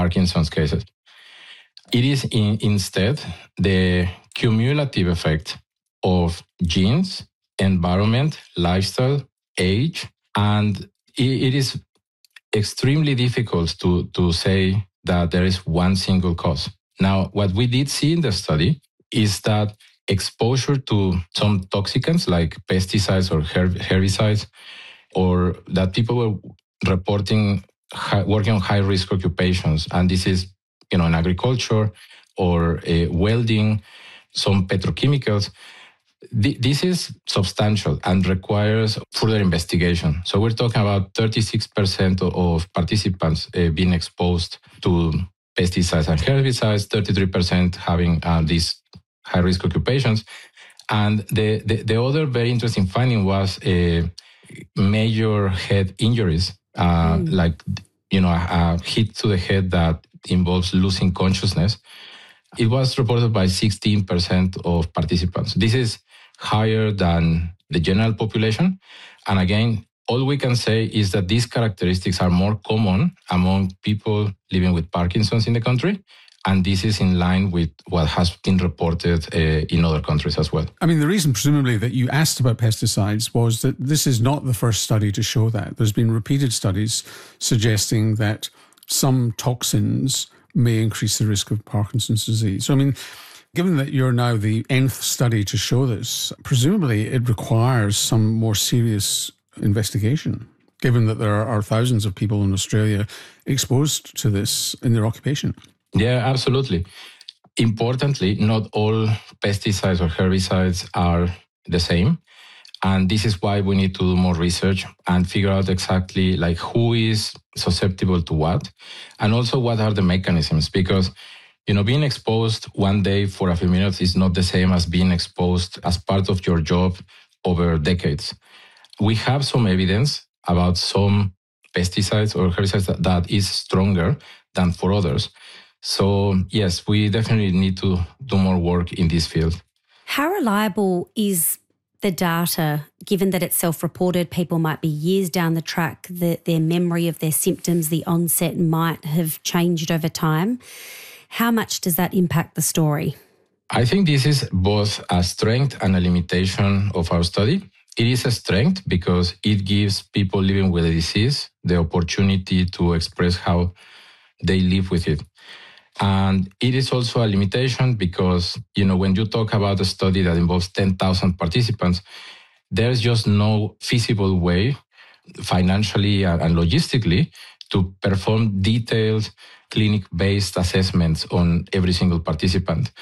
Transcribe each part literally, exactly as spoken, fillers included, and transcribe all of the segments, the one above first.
Parkinson's cases. It is in, instead the cumulative effect of genes, environment, lifestyle, age, and it, it is extremely difficult to, to say that there is one single cause. Now, what we did see in the study is that exposure to some toxicants like pesticides or herb- herbicides, or that people were reporting high, working on high-risk occupations, and this is, you know, in agriculture or uh, welding, some petrochemicals. Th- this is substantial and requires further investigation. So we're talking about thirty-six percent of participants uh, being exposed to pesticides and herbicides, thirty-three percent having uh, these high-risk occupations. And the, the, the other very interesting finding was uh, major head injuries, uh, mm. like, you know, a, a hit to the head that involves losing consciousness. It was reported by sixteen percent of participants. This is higher than the general population. And again, all we can say is that these characteristics are more common among people living with Parkinson's in the country. And this is in line with what has been reported uh, in other countries as well. I mean, the reason presumably that you asked about pesticides was that this is not the first study to show that. There's been repeated studies suggesting that some toxins may increase the risk of Parkinson's disease. So, I mean, given that you're now the nth study to show this, presumably it requires some more serious investigation, given that there are thousands of people in Australia exposed to this in their occupation. Yeah, absolutely. Importantly, not all pesticides or herbicides are the same. And this is why we need to do more research and figure out exactly like who is susceptible to what, and also what are the mechanisms. Because, you know, being exposed one day for a few minutes is not the same as being exposed as part of your job over decades. We have some evidence about some pesticides or herbicides that, that is stronger than for others. So, yes, we definitely need to do more work in this field. How reliable is the data, given that it's self-reported? People might be years down the track, the, their memory of their symptoms, the onset might have changed over time. How much does that impact the story? I think this is both a strength and a limitation of our study. It is a strength because it gives people living with a disease the opportunity to express how they live with it. And it is also a limitation because, you know, when you talk about a study that involves ten thousand participants, there's just no feasible way, financially and logistically, to perform detailed clinic-based assessments on every single participant.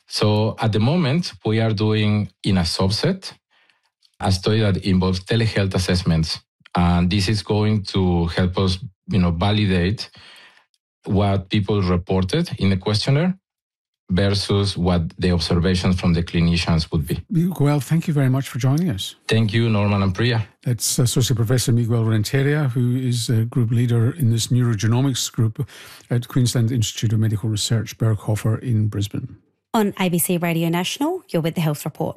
So at the moment, we are doing in a subset a study that involves telehealth assessments. And this is going to help us, you know, validate what people reported in the questionnaire versus what the observations from the clinicians would be. Miguel, thank you very much for joining us. Thank you, Norman and Priya. That's Associate Professor Miguel Renteria, who is a group leader in this neurogenomics group at Queensland Institute of Medical Research, Berghofer in Brisbane. On A B C Radio National, you're with The Health Report.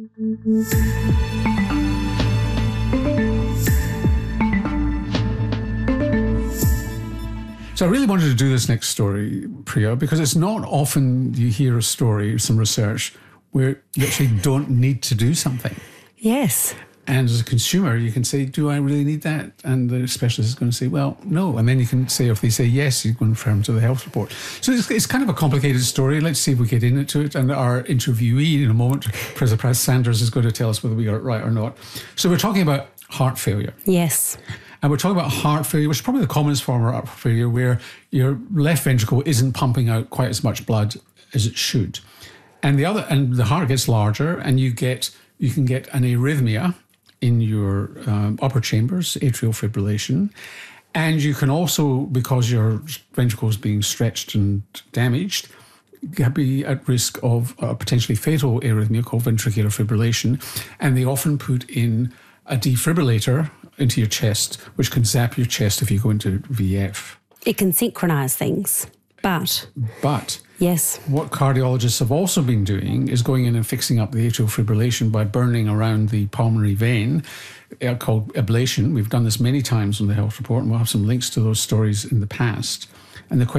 So I really wanted to do this next story, Priya, because it's not often you hear a story, some research, where you actually don't need to do something. Yes. And as a consumer, you can say, do I really need that? And the specialist is going to say, well, no. And then you can say, if they say yes, you can refer them to the health report. So it's, it's kind of a complicated story. Let's see if we get into it. And our interviewee in a moment, Professor Praz Sanders, is going to tell us whether we got it right or not. So we're talking about heart failure. Yes. And we're talking about heart failure, which is probably the commonest form of heart failure, where your left ventricle isn't pumping out quite as much blood as it should. And the other, and the heart gets larger, and you get you can get an arrhythmia in your um, upper chambers, atrial fibrillation. And you can also, because your ventricle is being stretched and damaged, be at risk of a potentially fatal arrhythmia called ventricular fibrillation. And they often put in a defibrillator into your chest, which can zap your chest if you go into V F. It can synchronise things, but... But... Yes. What cardiologists have also been doing is going in and fixing up the atrial fibrillation by burning around the pulmonary vein, uh, called ablation. We've done this many times on the Health Report, and we'll have some links to those stories in the past. And the